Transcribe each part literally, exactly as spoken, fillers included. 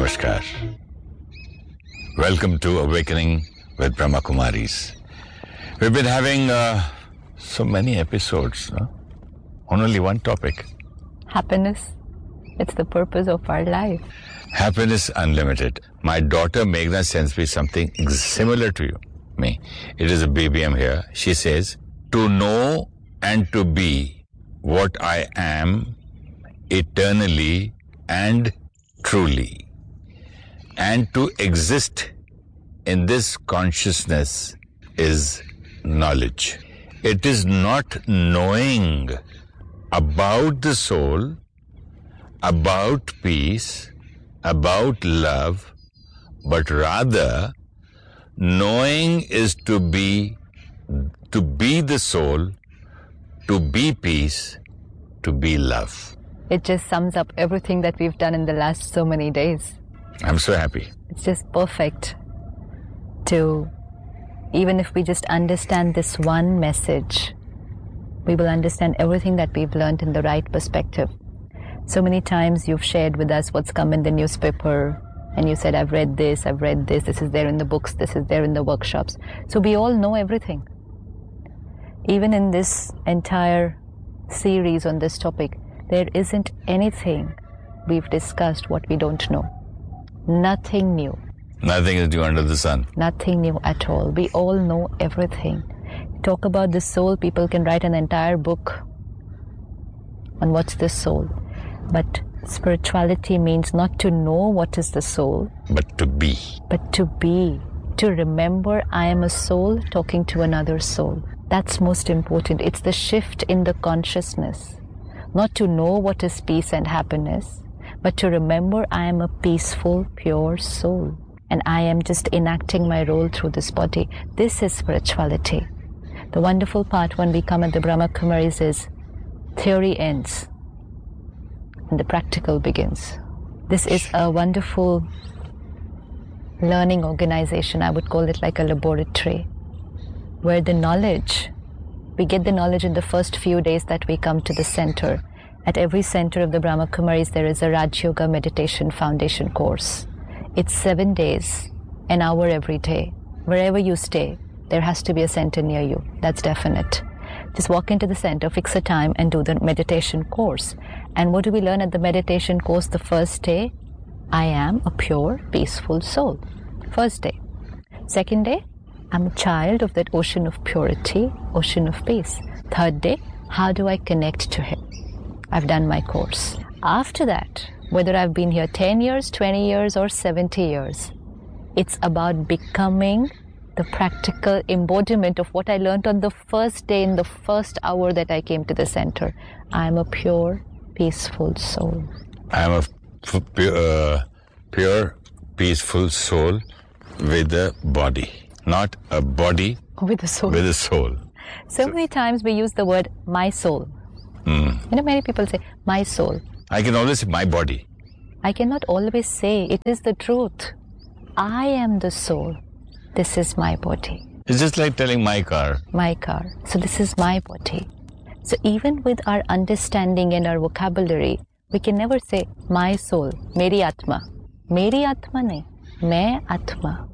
Namaskar. Welcome to Awakening with Brahma Kumaris. We've been having uh, so many episodes, no? On only one topic. Happiness. It's the purpose of our life. Happiness unlimited. My daughter Meghna sends me something similar to you. Me. It is a B B M here. She says, to know and to be what I am eternally and truly, and to exist in this consciousness is knowledge. It is not knowing about the soul, about peace, about love, but rather knowing is to be, to be the soul, to be peace, to be love. It just sums up everything that we've done in the last so many days. I'm so happy. It's just perfect to, even if we just understand this one message, we will understand everything that we've learned in the right perspective. So many times you've shared with us what's come in the newspaper, and you said, I've read this, I've read this, this is there in the books, this is there in the workshops. So we all know everything. Even in this entire series on this topic, there isn't anything we've discussed what we don't know. Nothing new. Nothing is new under the sun. Nothing new at all. We all know everything. Talk about the soul, people can write an entire book on what's the soul. But spirituality means not to know what is the soul, but to be. But to be. To remember I am a soul talking to another soul. That's most important. It's the shift in the consciousness. Not to know what is peace and happiness, but to remember I am a peaceful, pure soul. And I am just enacting my role through this body. This is spirituality. The wonderful part when we come at the Brahma Kumaris is theory ends and the practical begins. This is a wonderful learning organization. I would call it like a laboratory, where the knowledge, we get the knowledge in the first few days that we come to the center. At every center of the Brahma Kumaris, there is a Raj Yoga Meditation Foundation course. It's seven days, an hour every day. Wherever you stay, there has to be a center near you. That's definite. Just walk into the center, fix a time, and do the meditation course. And what do we learn at the meditation course the first day? I am a pure, peaceful soul. First day. Second day, I'm a child of that ocean of purity, ocean of peace. Third day, how do I connect to Him? I've done my course. After that, whether I've been here ten years, twenty years, or seventy years, it's about becoming the practical embodiment of what I learned on the first day, in the first hour that I came to the center. I'm a pure, peaceful soul. I'm a f- pure, uh, pure, peaceful soul with a body. Not a body with a soul. With a soul. So, so many times we use the word my soul. Mm. You know, many people say my soul. I can always say my body. I cannot always say it is the truth. I am the soul. This is my body. It's just like telling my car. My car. So this is my body. So even with our understanding and our vocabulary, we can never say my soul, meri atma. Meri atma nahi, main atma.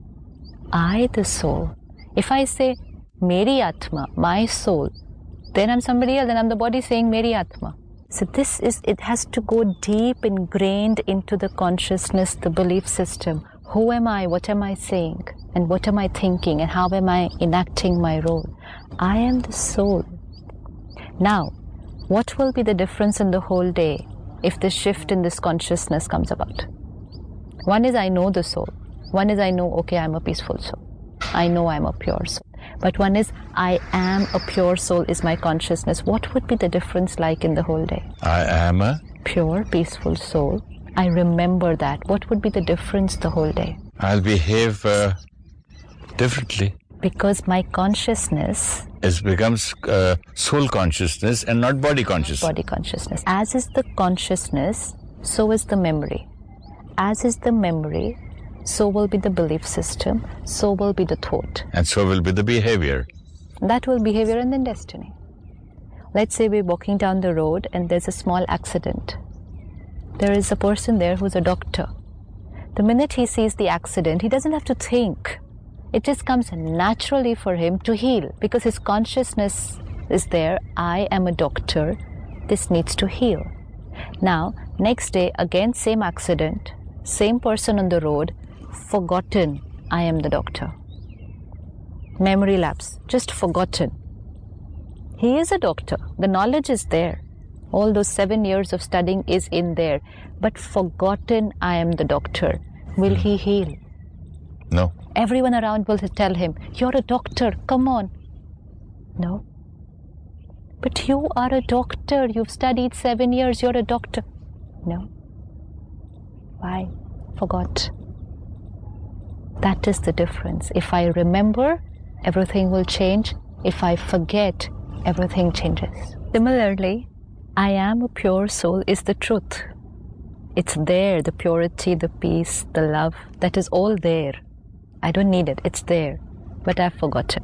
I the soul. If I say meri atma, my soul, then I'm somebody else, then I'm the body saying meri atma. So this is, it has to go deep ingrained into the consciousness, the belief system. Who am I? What am I saying? And what am I thinking? And how am I enacting my role? I am the soul. Now, what will be the difference in the whole day if the shift in this consciousness comes about? One is I know the soul. One is I know, okay, I'm a peaceful soul. I know I'm a pure soul. But one is I am a pure soul is my consciousness. What would be the difference like in the whole day? I am a pure, peaceful soul. I remember that. What would be the difference the whole day? I'll behave uh, differently. Because my consciousness... It becomes uh, soul consciousness and not body consciousness. Body consciousness. As is the consciousness, so is the memory. As is the memory, so will be the belief system, so will be the thought. And so will be the behavior. That will behavior and then destiny. Let's say we're walking down the road and there's a small accident. There is a person there who's a doctor. The minute he sees the accident, he doesn't have to think. It just comes naturally for him to heal because his consciousness is there. I am a doctor. This needs to heal. Now, next day, again, same accident, same person on the road, forgotten, I am the doctor. Memory lapse, just forgotten. He is a doctor. The knowledge is there. All those seven years of studying is in there. But forgotten, I am the doctor. Will he heal? No. Everyone around will tell him, you're a doctor, come on. No. But you are a doctor. You've studied seven years. You're a doctor. No. Why? Forgot. That is the difference. If I remember, everything will change. If I forget, everything changes. Similarly, I am a pure soul is the truth. It's there, the purity, the peace, the love, that is all there. I don't need it. It's there. But I've forgotten.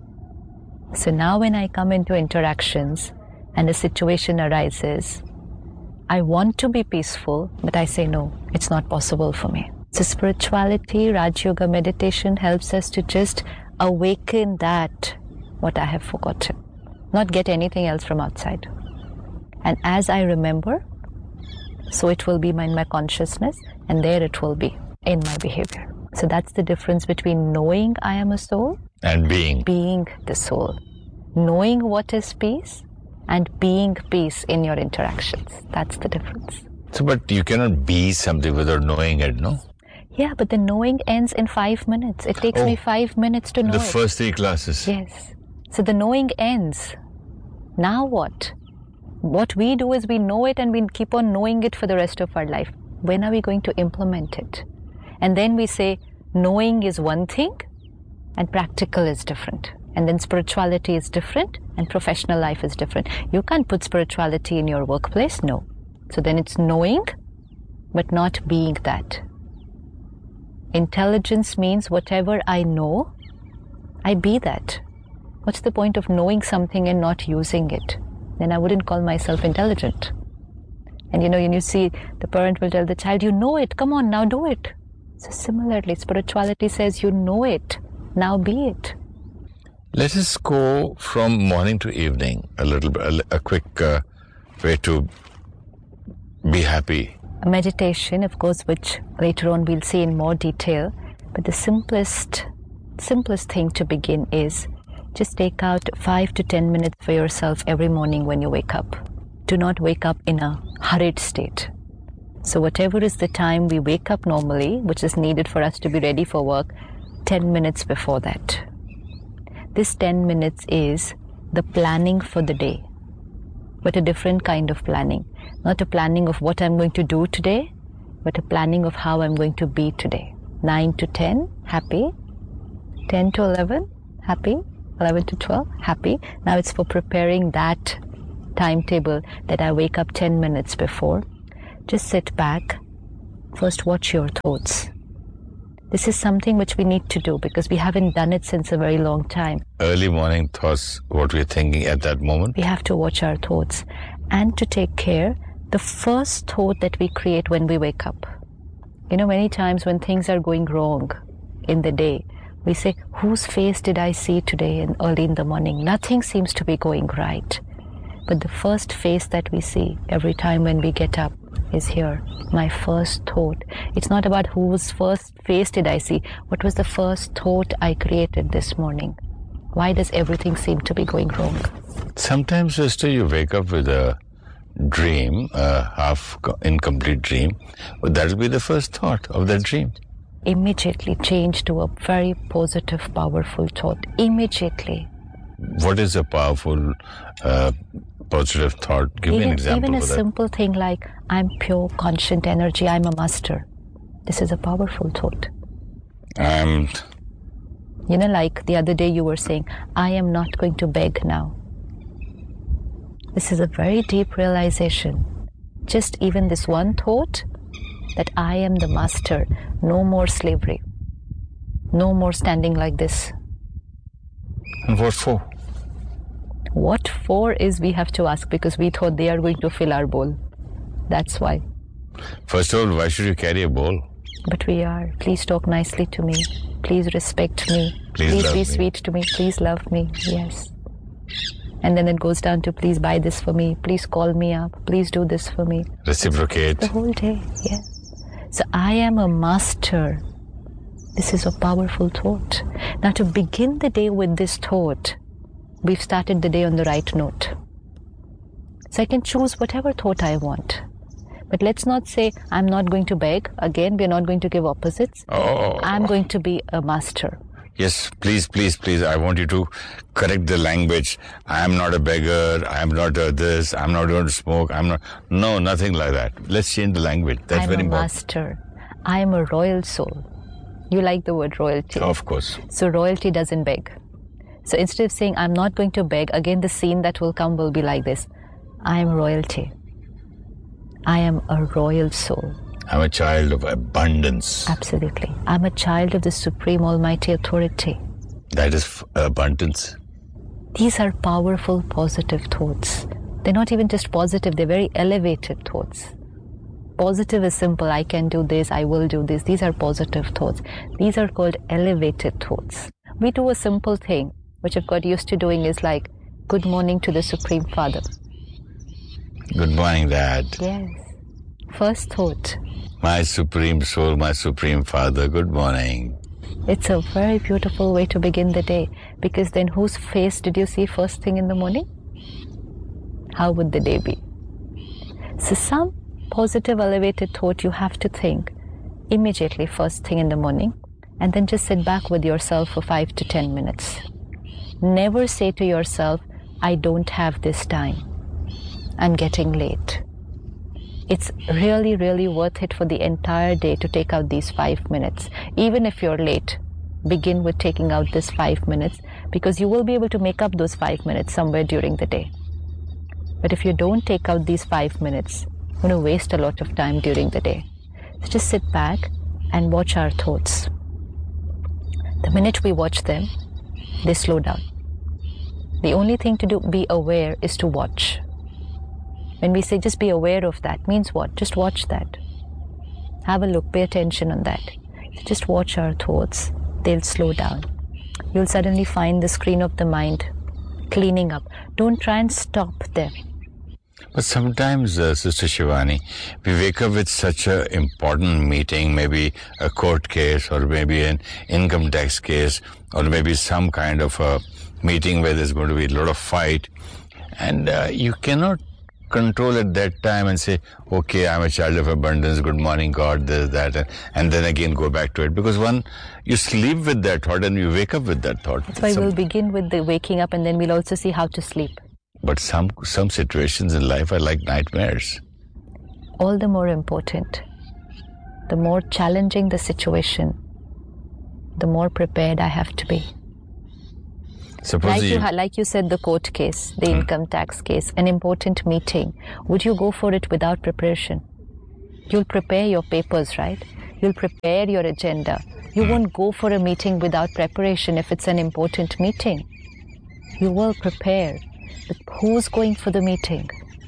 So now when I come into interactions and a situation arises, I want to be peaceful, but I say no, it's not possible for me. So spirituality, Raj Yoga meditation helps us to just awaken that, what I have forgotten, not get anything else from outside. And as I remember, so it will be in my consciousness, and there it will be in my behavior. So that's the difference between knowing I am a soul and being. Being the soul. Knowing what is peace and being peace in your interactions. That's the difference. So, but you cannot be something without knowing it, no? Yeah, but the knowing ends in five minutes. It takes oh, me five minutes to know the it. first three classes. Yes. So the knowing ends. Now what? What we do is we know it and we keep on knowing it for the rest of our life. When are we going to implement it? And then we say, knowing is one thing and practical is different. And then spirituality is different and professional life is different. You can't put spirituality in your workplace, no. So then it's knowing, but not being that. Intelligence means whatever I know, I be that. What's the point of knowing something and not using it? Then I wouldn't call myself intelligent. And you know, when you see the parent will tell the child, you know it, come on, now do it. So similarly, spirituality says, you know it, now be it. Let us go from morning to evening, a little bit, a quick uh, way to be happy. A meditation, of course, which later on we'll see in more detail, but the simplest, simplest thing to begin is just take out five to ten minutes for yourself every morning when you wake up. Do not wake up in a hurried state. So whatever is the time we wake up normally, which is needed for us to be ready for work, ten minutes before that. This ten minutes is the planning for the day, but a different kind of planning. Not a planning of what I'm going to do today, but a planning of how I'm going to be today. nine to ten, happy. ten to eleven, happy. eleven to twelve, happy. Now it's for preparing that timetable that I wake up ten minutes before. Just sit back. First, watch your thoughts. This is something which we need to do because we haven't done it since a very long time. Early morning thoughts, what we're thinking at that moment. We have to watch our thoughts and to take care. The first thought that we create when we wake up. You know, many times when things are going wrong in the day, we say, whose face did I see today and early in the morning? Nothing seems to be going right. But the first face that we see every time when we get up is here, my first thought. It's not about whose first face did I see. What was the first thought I created this morning? Why does everything seem to be going wrong? Sometimes, sister, you wake up with a dream, a half incomplete dream. But that'll be the first thought of that dream. Immediately change to a very positive, powerful thought. Immediately. What is a powerful, uh, positive thought? Give even, me an example Even a for that. simple thing like, I'm pure, conscient energy, I'm a master. This is a powerful thought. I'm... You know, like the other day you were saying, I am not going to beg now. This is a very deep realization. Just even this one thought, that I am the master, no more slavery, no more standing like this. And what for? What for is we have to ask because we thought they are going to fill our bowl. That's why. First of all, why should you carry a bowl? But we are. Please talk nicely to me. Please respect me. Please, Please love be me. sweet to me. Please love me. Yes. And then it goes down to please buy this for me. Please call me up. Please do this for me. Reciprocate. The whole day. Yes. So I am a master. This is a powerful thought. Now to begin the day with this thought, we've started the day on the right note. So I can choose whatever thought I want. But let's not say, I'm not going to beg. Again, we're not going to give opposites. Oh. I'm going to be a master. Yes, please, please, please. I want you to correct the language. I am not a beggar. I am not a this. I'm not going to smoke. I'm not. No, nothing like that. Let's change the language. That's I'm very a important. master. I am a royal soul. You like the word royalty. Of course. So royalty doesn't beg. So instead of saying, I'm not going to beg, again the scene that will come will be like this. I am royalty. I am a royal soul. I'm a child of abundance. Absolutely. I'm a child of the Supreme Almighty Authority. That is f- abundance. These are powerful, positive thoughts. They're not even just positive, they're very elevated thoughts. Positive is simple. I can do this, I will do this. These are positive thoughts. These are called elevated thoughts. We do a simple thing, which I've got used to doing is like, good morning to the Supreme Father. Good morning, Dad. Yes. First thought. My Supreme Soul, my Supreme Father, good morning. It's a very beautiful way to begin the day, because then whose face did you see first thing in the morning? How would the day be? So some positive elevated thought you have to think immediately first thing in the morning, and then just sit back with yourself for five to ten minutes. Never say to yourself, I don't have this time. I'm getting late. It's really, really worth it for the entire day to take out these five minutes. Even if you're late, begin with taking out this five minutes because you will be able to make up those five minutes somewhere during the day. But if you don't take out these five minutes, you're going to waste a lot of time during the day. So just sit back and watch our thoughts. The minute we watch them, they slow down. The only thing to do, be aware, is to watch. When we say just be aware of that, means what? Just watch that. Have a look, pay attention on that. Just watch our thoughts. They'll slow down. You'll suddenly find the screen of the mind cleaning up. Don't try and stop them. But sometimes, uh, Sister Shivani, we wake up with such an important meeting, maybe a court case or maybe an income tax case or maybe some kind of a meeting where there's going to be a lot of fight. And uh, you cannot control at that time and say, okay, I'm a child of abundance, good morning, God, this, that, and, and then again go back to it. Because one, you sleep with that thought and you wake up with that thought. That's why some, we'll begin with the waking up and then we'll also see how to sleep. But some some situations in life are like nightmares. All the more important. The more challenging the situation, the more prepared I have to be. Suppose like you, you, ha- like you said, the court case, the hmm. income tax case, an important meeting. Would you go for it without preparation? You'll prepare your papers, right? You'll prepare your agenda. You hmm. won't go for a meeting without preparation if it's an important meeting. You will prepare. But who's going for the meeting?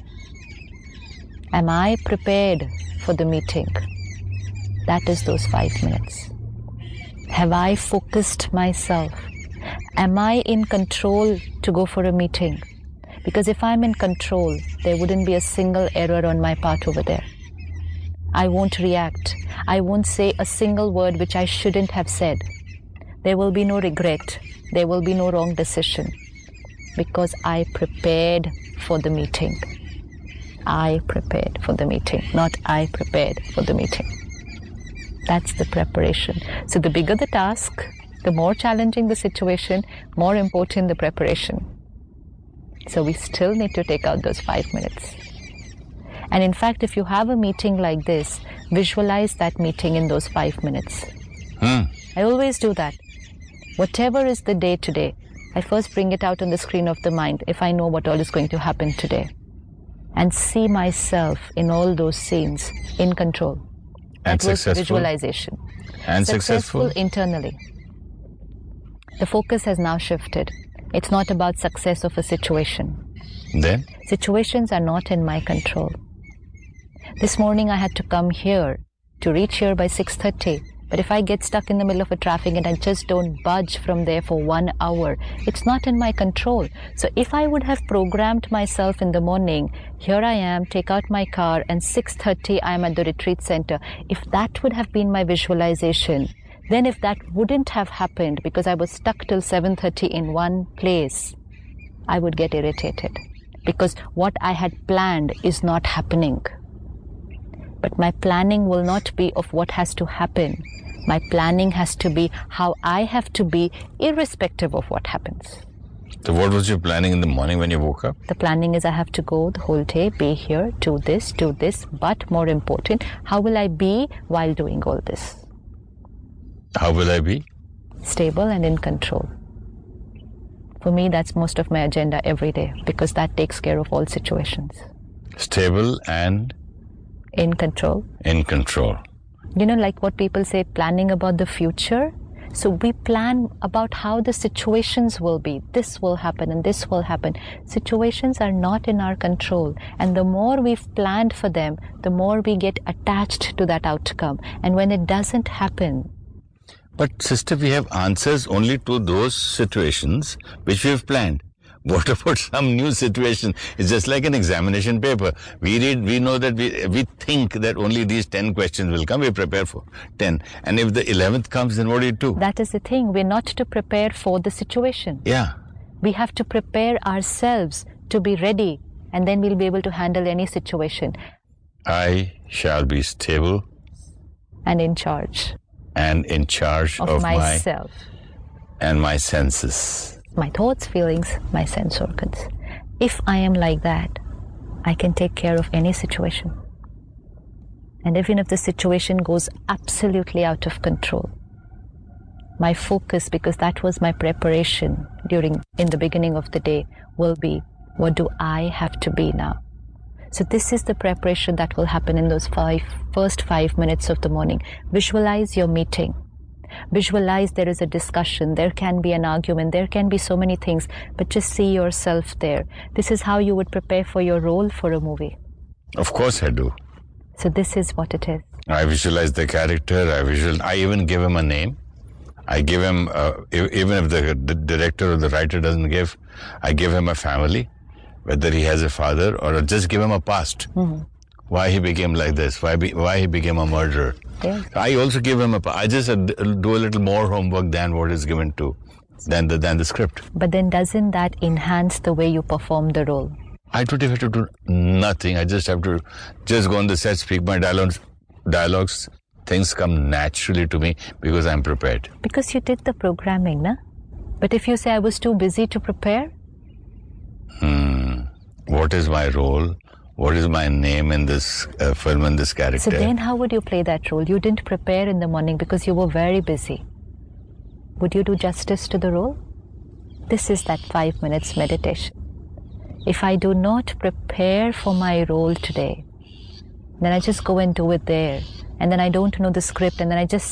Am I prepared for the meeting? That is those five minutes. Have I focused myself? Am I in control to go for a meeting? Because if I'm in control, there wouldn't be a single error on my part over there. I won't react. I won't say a single word which I shouldn't have said. There will be no regret. There will be no wrong decision. Because I prepared for the meeting. I prepared for the meeting, not I prepared for the meeting. That's the preparation. So the bigger the task, the more challenging the situation, more important the preparation. So we still need to take out those five minutes. And in fact, if you have a meeting like this, visualize that meeting in those five minutes. Hmm. I always do that. Whatever is the day today, I first bring it out on the screen of the mind if I know what all is going to happen today. And see myself in all those scenes in control. And that was successful. Visualization. And successful. successful Internally. The focus has now shifted. It's not about success of a situation. Then? Situations are not in my control. This morning I had to come here to reach here by six thirty. But if I get stuck in the middle of a traffic and I just don't budge from there for one hour, it's not in my control. So if I would have programmed myself in the morning, here I am, take out my car, and six thirty I am at the retreat center. If that would have been my visualization, then if that wouldn't have happened because I was stuck till seven thirty in one place, I would get irritated because what I had planned is not happening. But my planning will not be of what has to happen. My planning has to be how I have to be irrespective of what happens. So what was your planning in the morning when you woke up? The planning is I have to go the whole day, be here, do this, do this, but more important, how will I be while doing all this? How will I be? Stable and in control. For me, that's most of my agenda every day because that takes care of all situations. Stable and? In control. In control. You know, like what people say, planning about the future. So we plan about how the situations will be. This will happen and this will happen. Situations are not in our control. And the more we've planned for them, the more we get attached to that outcome. And when it doesn't happen. But sister, we have answers only to those situations which we have planned. What about some new situation? It's just like an examination paper. We read, we know that we we think that only these ten questions will come. We prepare for ten. And if the eleventh comes, then what do you do? That is the thing. We're not to prepare for the situation. Yeah. We have to prepare ourselves to be ready, and then we'll be able to handle any situation. I shall be stable. And in charge. And in charge of, of myself. My, and my senses. My thoughts, feelings, my sense organs. If I am like that, I can take care of any situation. And even if the situation goes absolutely out of control, my focus, because that was my preparation during, in the beginning of the day, will be, what do I have to be now? So this is the preparation that will happen in those five, first five minutes of the morning. Visualize your meeting. Visualize there is a discussion, there can be an argument, there can be so many things, but just see yourself there. This is how you would prepare for your role for a movie. Of course I do. So this is what it is. I visualize the character, I visual. I even give him a name. I give him, uh, even if the, the director or the writer doesn't give, I give him a family, whether he has a father or just give him a past. Mm-hmm. Why he became like this, why be, why he became a murderer. Yeah. I also give him a, I just uh, do a little more homework than what is given to, than the, than the script. But then doesn't that enhance the way you perform the role? I don't have to do nothing. I just have to just go on the set, speak my dialogues, dialogues. Things come naturally to me because I'm prepared. Because you did the programming, na? But if you say I was too busy to prepare? Hmm. What is my role? What is my name in this uh, film and this character? So then how would you play that role? You didn't prepare in the morning because you were very busy. Would you do justice to the role? This is that five minutes meditation. If I do not prepare for my role today, then I just go and do it there. And then I don't know the script and then I just